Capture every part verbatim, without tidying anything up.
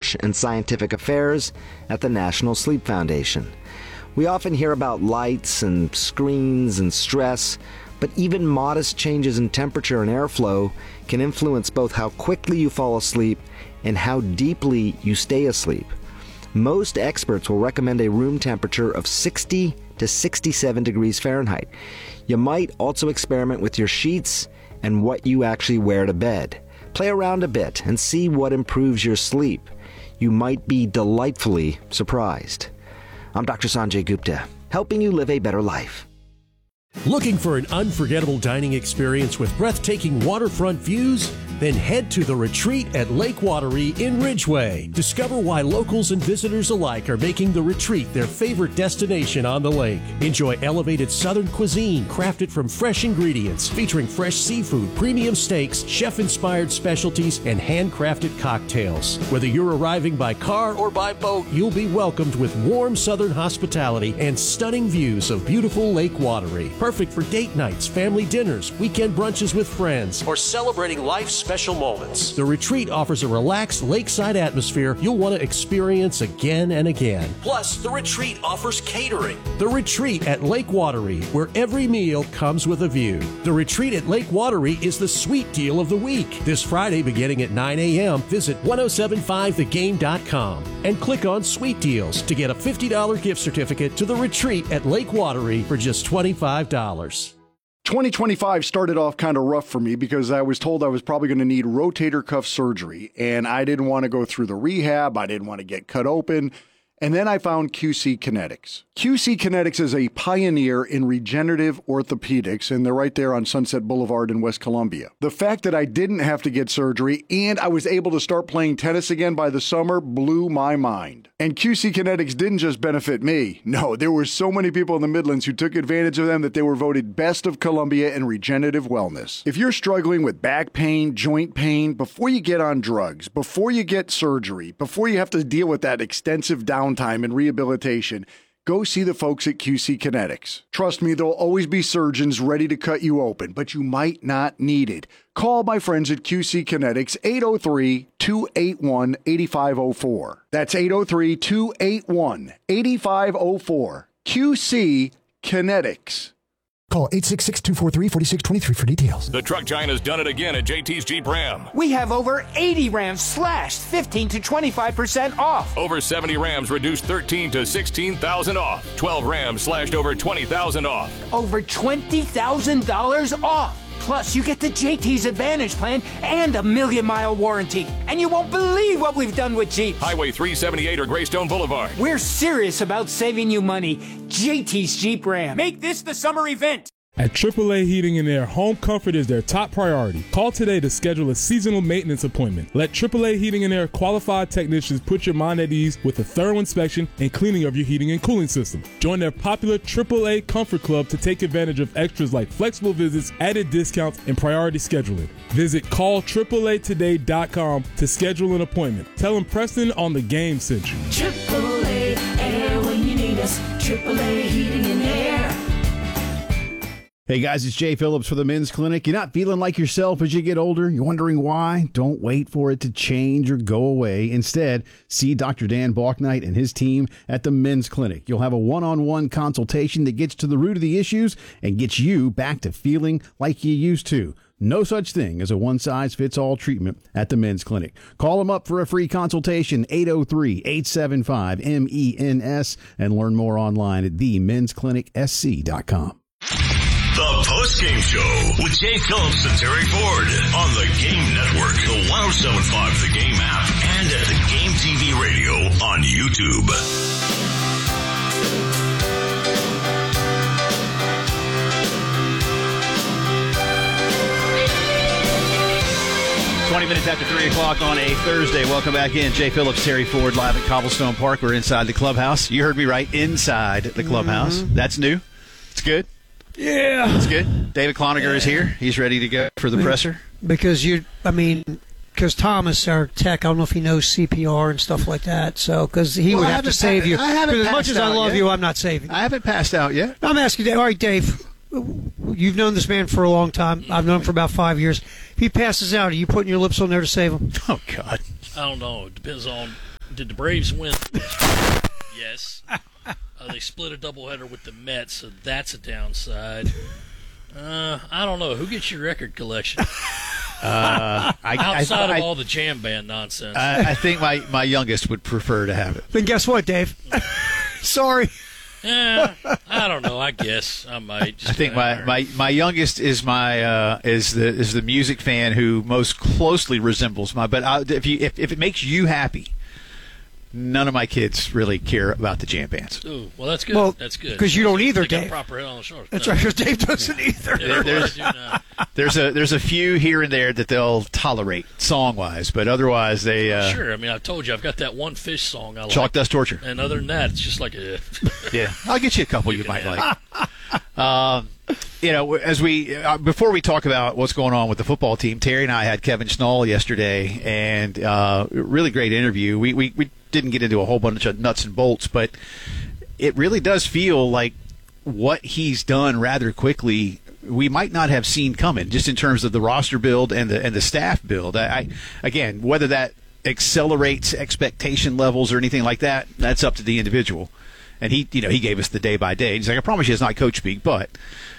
Research and Scientific Affairs at the National Sleep Foundation. We often hear about lights and screens and stress, but even modest changes in temperature and airflow can influence both how quickly you fall asleep and how deeply you stay asleep. Most experts will recommend a room temperature of sixty to sixty-seven degrees Fahrenheit. You might also experiment with your sheets and what you actually wear to bed. Play around a bit and see what improves your sleep. You might be delightfully surprised. I'm Doctor Sanjay Gupta, helping you live a better life. Looking for an unforgettable dining experience with breathtaking waterfront views? Then head to The Retreat at Lake Wateree in Ridgeway. Discover why locals and visitors alike are making The Retreat their favorite destination on the lake. Enjoy elevated southern cuisine crafted from fresh ingredients, featuring fresh seafood, premium steaks, chef-inspired specialties, and handcrafted cocktails. Whether you're arriving by car or by boat, you'll be welcomed with warm southern hospitality and stunning views of beautiful Lake Wateree. Perfect for date nights, family dinners, weekend brunches with friends, or celebrating life's special moments. The Retreat offers a relaxed lakeside atmosphere you'll want to experience again and again. Plus, The Retreat offers catering. The Retreat at Lake Wateree, where every meal comes with a view. The Retreat at Lake Wateree is the sweet deal of the week. This Friday beginning at nine a.m., visit ten seventy-five the game dot com and click on Sweet Deals to get a fifty dollars gift certificate to The Retreat at Lake Wateree for just twenty-five dollars. twenty twenty-five started off kind of rough for me because I was told I was probably going to need rotator cuff surgery, and I didn't want to go through the rehab. I didn't want to get cut open. And then I found Q C Kinetics. Q C Kinetics is a pioneer in regenerative orthopedics, and they're right there on Sunset Boulevard in West Columbia. The fact that I didn't have to get surgery and I was able to start playing tennis again by the summer blew my mind. And Q C Kinetics didn't just benefit me. No, there were so many people in the Midlands who took advantage of them that they were voted Best of Columbia in regenerative wellness. If you're struggling with back pain, joint pain, before you get on drugs, before you get surgery, before you have to deal with that extensive downtime and rehabilitation, go see the folks at Q C Kinetics. Trust me, there'll always be surgeons ready to cut you open, but you might not need it. Call my friends at Q C Kinetics, eight oh three, two eight one, eight five oh four. That's eight oh three, two eight one, eight five oh four. Q C Kinetics. Call eight six six, two four three, four six two three for details. The truck giant has done it again at J T's Jeep Ram. We have over eighty Rams slashed fifteen to twenty-five percent off. Over seventy Rams reduced thirteen to sixteen thousand off. twelve Rams slashed over twenty thousand off. Over twenty thousand dollars off. Plus, you get the J T's Advantage plan and a million-mile warranty. And you won't believe what we've done with Jeep. Highway three seventy-eight or Greystone Boulevard. We're serious about saving you money. J T's Jeep Ram. Make this the summer event. At triple A Heating and Air, home comfort is their top priority. Call today to schedule a seasonal maintenance appointment. Let triple A Heating and Air qualified technicians put your mind at ease with a thorough inspection and cleaning of your heating and cooling system. Join their popular triple A Comfort Club to take advantage of extras like flexible visits, added discounts, and priority scheduling. Visit call triple A today dot com to schedule an appointment. Tell them Preston on the Game sent you. triple A Air when you need us. triple A Heating and Air. Hey guys, it's Jay Phillips for the Men's Clinic. You're not feeling like yourself as you get older? You're wondering why? Don't wait for it to change or go away. Instead, see Doctor Dan Balknight and his team at the Men's Clinic. You'll have a one-on-one consultation that gets to the root of the issues and gets you back to feeling like you used to. No such thing as a one-size-fits-all treatment at the Men's Clinic. Call them up for a free consultation, eight oh three, eight seven five, M E N S, and learn more online at the men's clinic s c dot com. The Post-Game Show with Jay Phillips and Terry Ford on the Game Network, the ten seventy-five The Game app, and at the Game T V radio on YouTube. twenty minutes after three o'clock on a Thursday. Welcome back in. Jay Phillips, Terry Ford, live at Cobblestone Park. We're inside the clubhouse. You heard me right, inside the clubhouse. Mm-hmm. That's new. It's good. Yeah. That's good. David Cloninger is here. He's ready to go for the presser. Because you, I mean, because Thomas, our tech, I don't know if he knows C P R and stuff like that. So, because he well, would have to save pa- you. I haven't as much as I love yet. you, I'm not saving you. I haven't passed out yet. I'm asking Dave. All right, Dave. You've known this man for a long time. I've known him for about five years. If he passes out, are you putting your lips on there to save him? Oh, God. I don't know. It depends on did the Braves win? Yes. Uh, they split a doubleheader with the Mets, so that's a downside. Uh, I don't know. Who gets your record collection? Uh, I, Outside I, I, of all the jam band nonsense. I, I think my, my youngest would prefer to have it. Then guess what, Dave? Sorry. Yeah, I don't know. I guess I might. Just I think my, my, my youngest is my uh, is the is the music fan who most closely resembles my. But I, if you if, if it makes you happy, none of my kids really care about the jam bands. Ooh, well, that's good. Well, that's good. Because you don't either, they got Dave. Proper head on the shoulders. That's no. right, because Dave doesn't either. Yeah, there's, do not. there's a there's a few here and there that they'll tolerate song wise, but otherwise they. Uh, Sure. I mean, I told you I've got that one Fish song I like. Chalk Dust Torture. And other than that, it's just like a. Yeah, I'll get you a couple you, you might like. um, you know, as we uh, before we talk about what's going on with the football team, Terry and I had Kevin Schnall yesterday, and uh, really great interview. We we we didn't get into a whole bunch of nuts and bolts, but it really does feel like what he's done rather quickly. We might not have seen coming, just in terms of the roster build and the and the staff build. I, I again, whether that accelerates expectation levels or anything like that, that's up to the individual. And he, you know, he gave us the day by day. He's like, I promise you, it's not coach speak, but,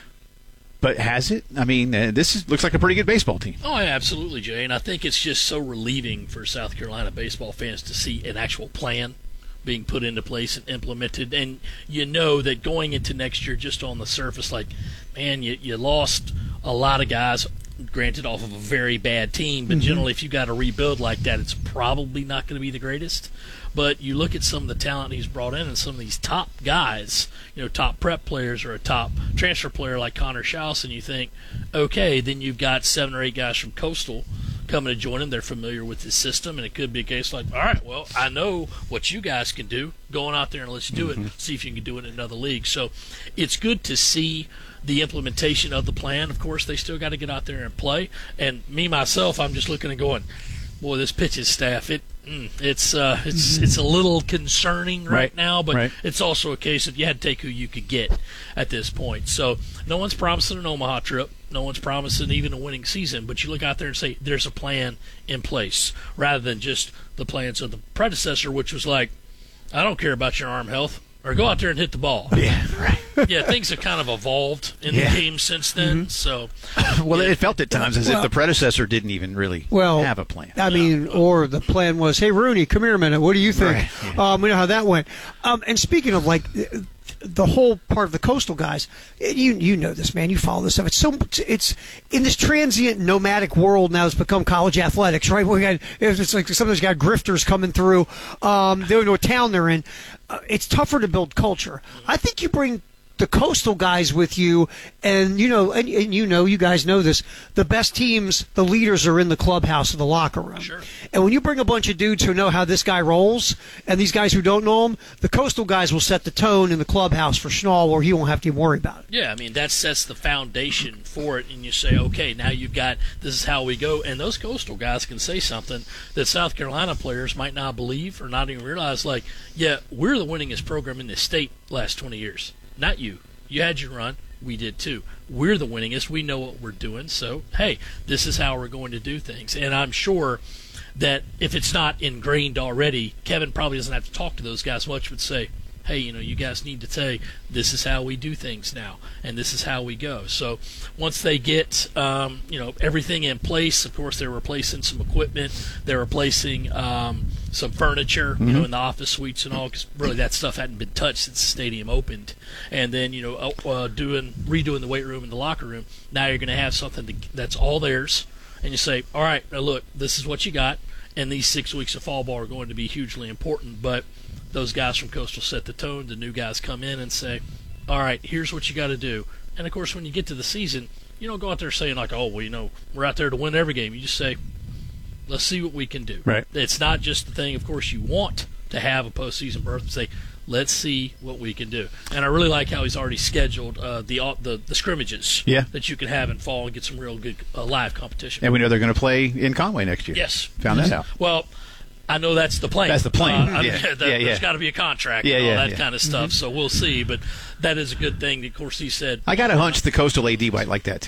but has it? I mean, uh, this is, looks like a pretty good baseball team. Oh, yeah, absolutely, Jay. And I think it's just so relieving for South Carolina baseball fans to see an actual plan being put into place and implemented. And you know that going into next year, just on the surface, like, man, you you lost a lot of guys. Granted, off of a very bad team, but mm-hmm. generally, if you got to rebuild like that, it's probably not going to be the greatest. But you look at some of the talent he's brought in, and some of these top guys, you know, top prep players or a top transfer player like Connor Schaus, and you think, okay, then you've got seven or eight guys from Coastal coming to join him. They're familiar with his system, and it could be a case like, all right, well, I know what you guys can do. Going out there and let's do mm-hmm. it. See if you can do it in another league. So it's good to see the implementation of the plan. Of course, they still got to get out there and play. And me, myself, I'm just looking and going, boy, this pitching staff, it mm, it's uh, it's it's a little concerning right, right now, but right. it's also a case of you had to take who you could get at this point. So no one's promising an Omaha trip. No one's promising even a winning season, but you look out there and say there's a plan in place rather than just the plans of the predecessor, which was like, I don't care about your arm health, or go out there and hit the ball. Yeah, right. Yeah, things have kind of evolved in yeah. the game since then. Mm-hmm. So, well, yeah. it felt at times as well, if the predecessor didn't even really well, have a plan. I mean, or the plan was, hey, Rooney, come here a minute. What do you think? Right. Yeah. Um, we know how that went. Um, and speaking of, like, the whole part of the Coastal guys, you you know this, man. You follow this stuff. It's so it's in this transient nomadic world now. It's become college athletics, right? We got it's like some of those got grifters coming through. Um, they don't know what town they're in. Uh, it's tougher to build culture. I think you bring the Coastal guys with you, and you know, and, and you know, you guys know this. The best teams, the leaders are in the clubhouse or the locker room. Sure. And when you bring a bunch of dudes who know how this guy rolls, and these guys who don't know him, the Coastal guys will set the tone in the clubhouse for Schnall, where he won't have to even worry about it. Yeah, I mean that sets the foundation for it, and you say, okay, now you've got this is how we go, and those Coastal guys can say something that South Carolina players might not believe or not even realize. Like, yeah, we're the winningest program in the state last twenty years. Not you. You had your run. We did too. We're the winningest. We know what we're doing. So, hey, this is how we're going to do things. And I'm sure that if it's not ingrained already, Kevin probably doesn't have to talk to those guys much, but say, hey, you know, you guys need to say, this is how we do things now, and this is how we go. So once they get, um, you know, everything in place, of course, they're replacing some equipment. They're replacing um, some furniture, you mm-hmm. know, in the office suites and all, because really that stuff hadn't been touched since the stadium opened. And then, you know, uh, doing redoing the weight room and the locker room. Now you're going to have something to, that's all theirs, and you say, all right, now look, this is what you got, and these six weeks of fall ball are going to be hugely important, but those guys from Coastal set the tone. The new guys come in and say, all right, here's what you got to do. And, of course, when you get to the season, you don't go out there saying, like, oh, well, you know, we're out there to win every game. You just say, let's see what we can do. Right. It's not just the thing, of course, you want to have a postseason berth, but say, let's see what we can do. And I really like how he's already scheduled uh, the, the the scrimmages yeah. that you can have in fall and get some real good uh, live competition. And we know they're going to play in Conway next year. Yes. Found that out. Well, I know that's the plan. That's the plan. Uh, yeah. I mean, that, yeah, yeah. There's got to be a contract yeah, and all yeah, that yeah. kind of stuff, mm-hmm. so we'll see. But that is a good thing. Of course, he said. I got a hunch the Coastal A D might like that, too.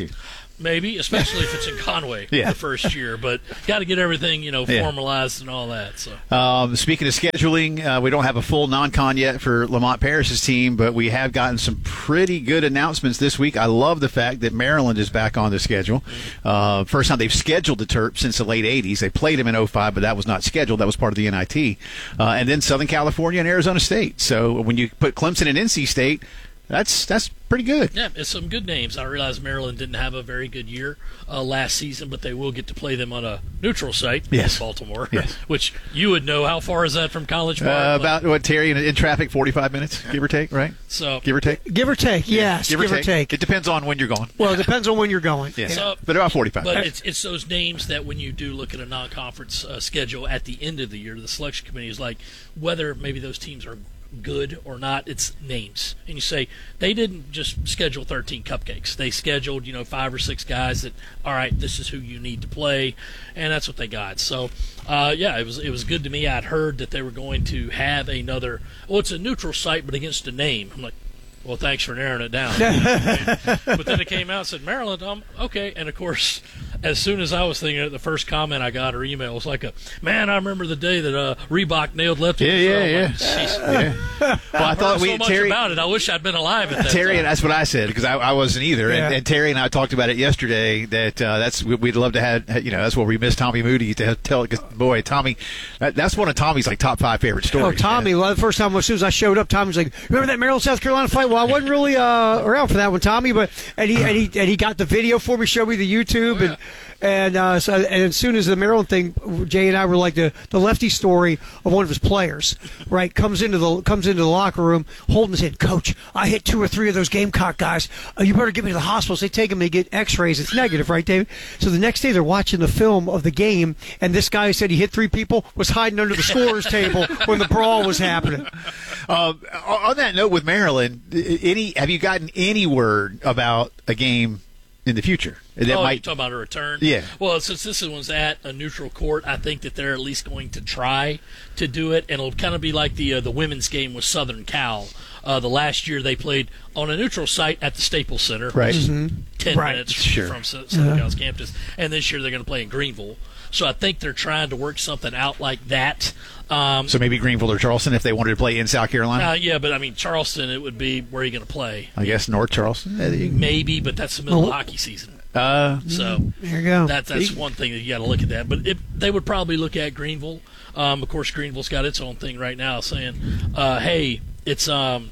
maybe, especially if it's in Conway Yeah. the first year. But got to get everything, you know, Yeah. formalized and all that. So. Um, speaking of scheduling, uh, we don't have a full non-con yet for Lamont Paris's team, but we have gotten some pretty good announcements this week. I love the fact that Maryland is back on the schedule. Uh, first time they've scheduled the Terps since the late eighties. They played them in oh five, but that was not scheduled. That was part of the N I T. Uh, and then Southern California and Arizona State. So when you put Clemson and N C State, that's that's pretty good. Yeah, it's some good names. I realize Maryland didn't have a very good year uh, last season, but they will get to play them on a neutral site Yes. in Baltimore, Yes. which you would know. How far is that from College Park? Uh, about, what, Terry, in, in traffic, forty-five minutes, give or take, right? So, give or take? Give or take, yes. Give or take. It depends on when you're going. Well, it depends on when you're going. Yeah. So- but about forty-five. But it's it's those names that when you do look at a non-conference uh, schedule at the end of the year, the selection committee is like whether maybe those teams are good or not. It's names, and you say they didn't just schedule thirteen cupcakes. They scheduled you know five or six guys that all right, this is who you need to play, and that's what they got. So uh, yeah, it was it was good to me. I'd heard that they were going to have another. Well, it's a neutral site, but against a name. I'm like. Well, thanks for narrowing it down. But then it came out and said, Maryland, um, okay. And, of course, as soon as I was thinking it, the first comment I got or email was like, a, man, I remember the day that uh, Reebok nailed Lefty. Yeah, yeah, yeah. Like, yeah. Well, I thought so we much Terry, about it. I wish I'd been alive at that Terry, time. and that's what I said because I, I wasn't either. Yeah. And, and Terry and I talked about it yesterday. That uh, that's we'd love to have. You know, that's what we miss Tommy Moody to tell. Because boy, Tommy, that, that's one of Tommy's like top five favorite stories. Oh, Tommy! Well, the first time as soon as I showed up, Tommy was like, "Remember that Maryland South Carolina fight?" Well, I wasn't really uh, around for that one, Tommy, but and he and he and he got the video for me, showed me the YouTube, Oh, yeah. and and uh, so and as soon as the Maryland thing, Jay and I were like the the Lefty story of one of his players, right? Comes into the comes into the locker room, holding his hand, Coach, I hit two or three of those Gamecock guys. Uh, you better get me to the hospital. So they take him, they get X-rays. It's negative, right, David? So the next day they're watching the film of the game, and this guy who said he hit three people was hiding under the scorer's table when the brawl was happening. Um, on that note, with Maryland, any have you gotten any word about a game in the future? That oh, might, you're talking about a return? Yeah. Well, since this one's at a neutral court, I think that they're at least going to try to do it, and it'll kind of be like the uh, the women's game with Southern Cal. Uh, the last year they played on a neutral site at the Staples Center, Right. which is Mm-hmm. ten Right. minutes Sure. from Sou- Southern Cal's campus. And this year they're going to play in Greenville. So I think they're trying to work something out like that. Um, so maybe Greenville or Charleston if they wanted to play in South Carolina. uh, yeah, but I mean Charleston, it would be where are you going to play? I guess North Charleston. Maybe, but that's the middle of hockey season. Uh, So There you go. that, that's one thing that you got to look at that. But it, they would probably look at Greenville. Um, of course, Greenville's got its own thing right now, saying, uh, "Hey, it's um,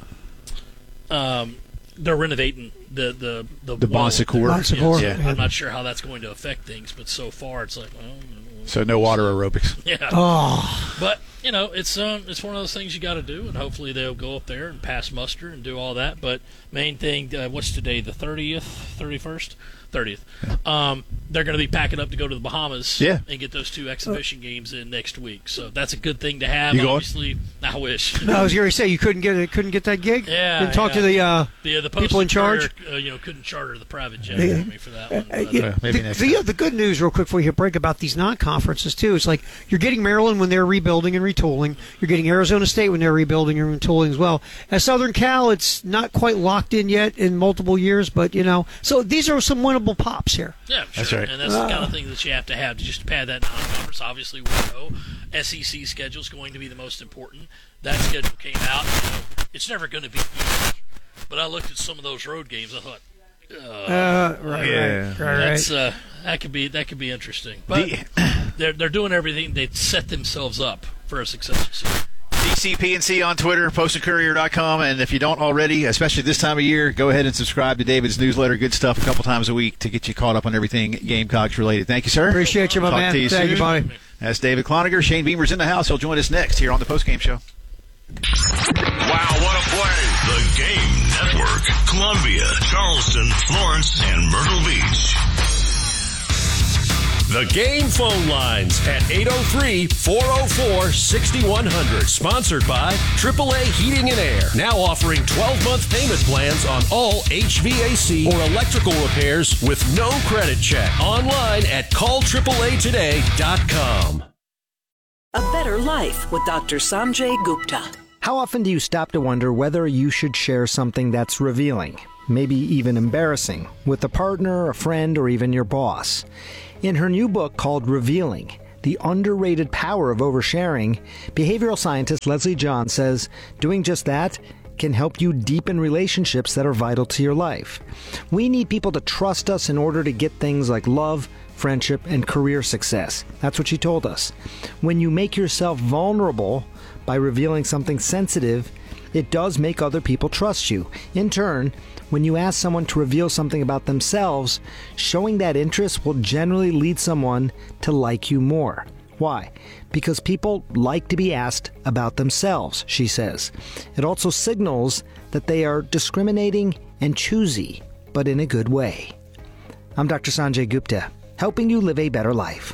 um, they're renovating the the the, The Bon Secours. Bon Secours, Yes. yeah. I'm not sure how that's going to affect things, but so far it's like, well, so no water aerobics. yeah. Oh, But you know, it's um, it's one of those things you got to do, and hopefully they'll go up there and pass muster and do all that. But main thing, uh, what's today? The thirtieth, thirty-first, thirtieth. Um, they're going to be packing up to go to the Bahamas, Yeah. and get those two exhibition games in next week. So that's a good thing to have. You going? Obviously, I wish. no, I was going to say you couldn't get it, couldn't get that gig. Yeah, Didn't talk yeah. to the uh, The, uh, the people in charge. Courier, uh, you know, couldn't charter the private jet Yeah. for me for that one. Uh, But, yeah, Uh, maybe the, next the, time. the good news, real quick, before we hit break about these non-conferences too, it's like you're getting Maryland when they're rebuilding and retooling. You're getting Arizona State when they're rebuilding and retooling as well. At Southern Cal, it's not quite locked in yet in multiple years, but you know, so these are some winnable pops here. Yeah, sure. That's right. And that's the kind of thing that you have to have to just pad that non-conference. Obviously, we know S E C schedule is going to be the most important. That schedule came out. You know, it's never going to be easy. But I looked at some of those road games. I thought, uh, Uh, right, Yeah. right, right, that's right. uh, that could be that could be interesting. But they're they're doing everything. They set themselves up for a successful season. D C P N C on Twitter, post and courier dot com, and if you don't already, especially this time of year, go ahead and subscribe to David's newsletter. Good stuff a couple times a week to get you caught up on everything Gamecocks related. Thank you, sir. Appreciate you, my Talk man. to you Thank soon. you, buddy. That's David Cloninger. Shane Beamer's in the house. He'll join us next here on the postgame show. Wow, what a play. The Game Network. Columbia, Charleston, Florence, and Myrtle Beach. The Game phone lines at eight oh three, four oh four, six one hundred. Sponsored by triple A Heating and Air. Now offering twelve-month payment plans on all H V A C or electrical repairs with no credit check. Online at call triple A today dot com. A better life with Doctor Sanjay Gupta. How often do you stop to wonder whether you should share something that's revealing, maybe even embarrassing, with a partner, a friend, or even your boss? In her new book called Revealing, The Underrated Power of Oversharing, behavioral scientist Leslie John says doing just that can help you deepen relationships that are vital to your life. We need people to trust us in order to get things like love, friendship, and career success. That's what she told us. When you make yourself vulnerable by revealing something sensitive, it does make other people trust you. In turn, when you ask someone to reveal something about themselves, showing that interest will generally lead someone to like you more. Why? Because people like to be asked about themselves, she says. It also signals that they are discriminating and choosy, but in a good way. I'm Doctor Sanjay Gupta, helping you live a better life.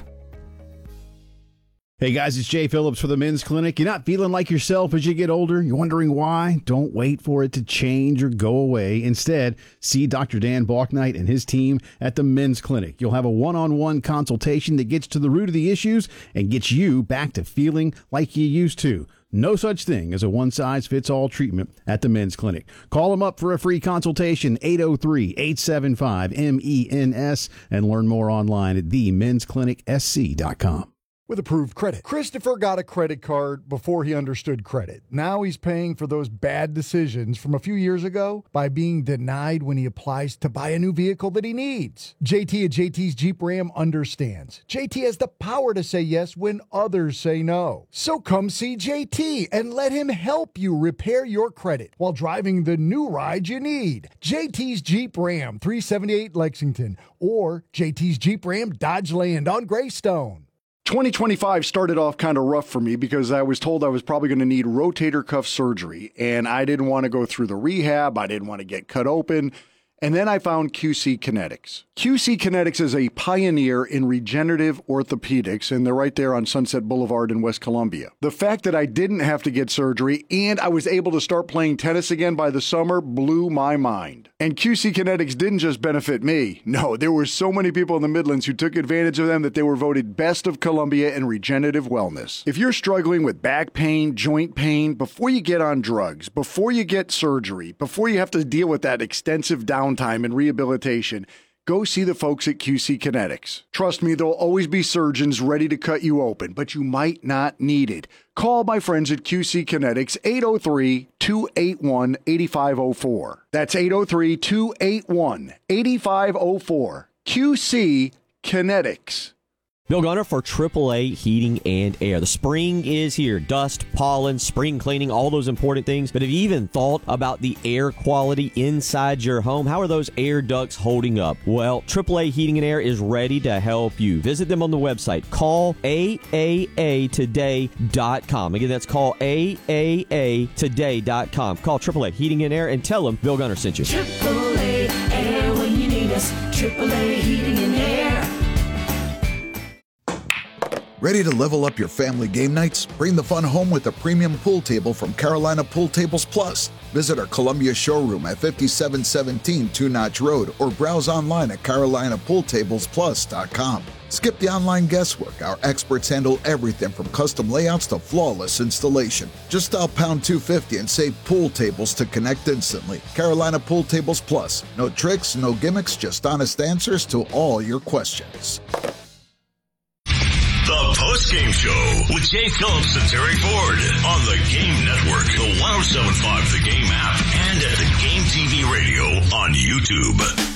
Hey guys, it's Jay Phillips for the Men's Clinic. You're not feeling like yourself as you get older? You're wondering why? Don't wait for it to change or go away. Instead, see Doctor Dan Balknight and his team at the Men's Clinic. You'll have a one-on-one consultation that gets to the root of the issues and gets you back to feeling like you used to. No such thing as a one-size-fits-all treatment at the Men's Clinic. Call them up for a free consultation, eight oh three, eight seven five, M E N S, and learn more online at the mens clinic s c dot com. With approved credit. Christopher got a credit card before he understood credit. Now he's paying for those bad decisions from a few years ago by being denied when he applies to buy a new vehicle that he needs. J T at J T's Jeep Ram understands. J T has the power to say yes when others say no. So come see J T and let him help you repair your credit while driving the new ride you need. J T's Jeep Ram, three seventy-eight Lexington, or J T's Jeep Ram Dodge Land on Greystone. twenty twenty-five started off kind of rough for me because I was told I was probably going to need rotator cuff surgery, and I didn't want to go through the rehab. I didn't want to get cut open. And then I found Q C Kinetics. Q C Kinetics is a pioneer in regenerative orthopedics, and they're right there on Sunset Boulevard in West Columbia. The fact that I didn't have to get surgery and I was able to start playing tennis again by the summer blew my mind. And Q C Kinetics didn't just benefit me. No, there were so many people in the Midlands who took advantage of them that they were voted Best of Columbia in regenerative wellness. If you're struggling with back pain, joint pain, before you get on drugs, before you get surgery, before you have to deal with that extensive downtime and rehabilitation, go see the folks at Q C Kinetics. Trust me, there'll always be surgeons ready to cut you open, but you might not need it. Call my friends at Q C Kinetics, eight oh three, two eight one, eight five oh four. That's eight oh three, two eight one, eight five oh four. Q C Kinetics. Bill Gunner for triple A Heating and Air. The spring is here. Dust, pollen, spring cleaning, all those important things. But have you even thought about the air quality inside your home? How are those air ducts holding up? Well, triple A Heating and Air is ready to help you. Visit them on the website. Call A A A today dot com. Again, that's call A A A today dot com. Call triple A Heating and Air and tell them Bill Gunner sent you. triple A Air when you need us. triple A Heating and Air. Ready to level up your family game nights? Bring the fun home with a premium pool table from Carolina Pool Tables Plus. Visit our Columbia showroom at fifty-seven seventeen Two Notch Road or browse online at carolina pool tables plus dot com. Skip the online guesswork. Our experts handle everything from custom layouts to flawless installation. Just dial pound two fifty and save pool tables to connect instantly. Carolina Pool Tables Plus. No tricks, no gimmicks, just honest answers to all your questions. The Post-Game Show with Jay Phillips and Terry Ford on the Game Network, the one oh seven point five The Game app, and at the Game T V Radio on YouTube.